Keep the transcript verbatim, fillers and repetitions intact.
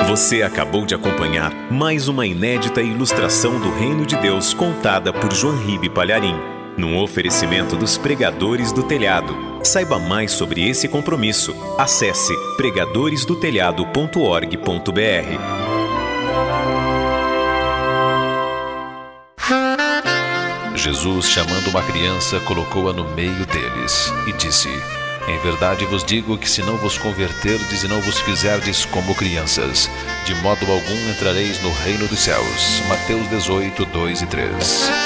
Você acabou de acompanhar mais uma inédita ilustração do Reino de Deus contada por João Ribe Palharim, num oferecimento dos Pregadores do Telhado. Saiba mais sobre esse compromisso. Acesse pregadores do telhado ponto org ponto br. Jesus, chamando uma criança, colocou-a no meio deles e disse: Em verdade vos digo que se não vos converterdes e não vos fizerdes como crianças, de modo algum entrareis no reino dos céus. Mateus dezoito, dois e três.